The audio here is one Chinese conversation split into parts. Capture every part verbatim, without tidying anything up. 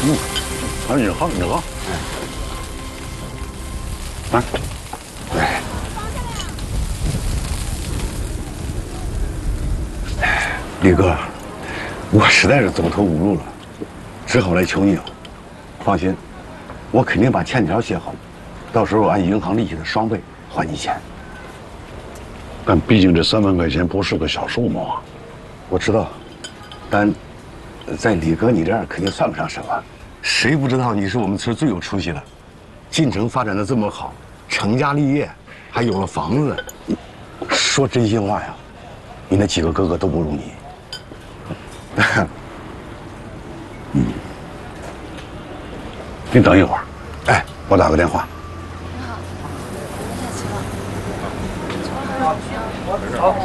嗯，好，你好，你好。哎，哎，哎，李哥，我实在是走投无路了，只好来求你了。放心，我肯定把欠条写好，到时候按银行利息的双倍还你钱。但毕竟这三万块钱不是个小数目啊。我知道，但在李哥你这儿肯定算不上什么。谁不知道你是我们村最有出息的，晋城发展的这么好，成家立业，还有了房子。说真心话呀，你那几个哥哥都不如你。嗯，你等一会儿，哎，我打个电话。 你好，我下棋了。好。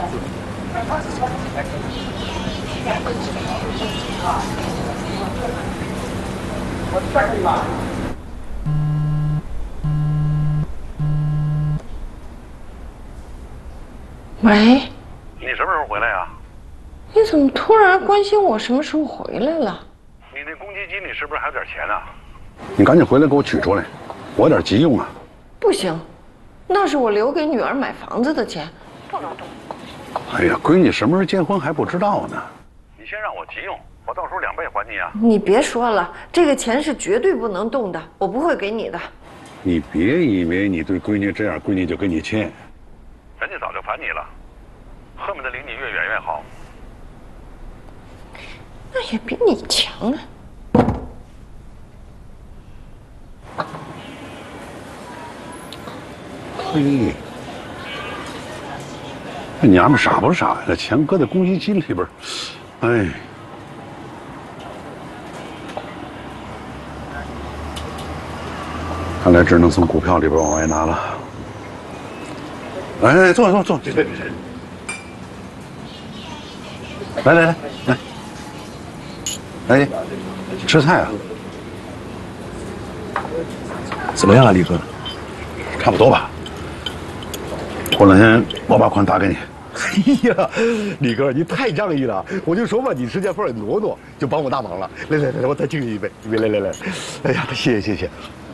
喂， 你什么时候回来呀？ 你怎么突然关心我什么时候回来了？ 你那公积金里是不是还有点钱呢？你赶紧回来给我取出来，我有点急用啊。 不行，那是我留给女儿买房子的钱，不能动。 哎呀，闺女什么时候结婚还不知道呢。你先让我急用，我到时候两倍还你啊。 你别说了，这个钱是绝对不能动的，我不会给你的。 你别以为你对闺女这样，闺女就给你欠。人家早就烦你了，恨不得离你越远越好。 那也比你强啊。 嘿，这娘们傻不傻呀？这钱搁在公积金里边，哎。看来只能从股票里边往外拿了。哎，坐坐坐，别别别！来来来来，哎，吃菜啊？ 怎么样啊，李哥？ 差不多吧。过两天我把款打给你。 哎呀，李哥，你太仗义了！我就说嘛，你吃见饭挪挪，就帮我大忙了。来来来，我再敬你一杯，一杯来来来。哎呀，谢谢谢谢。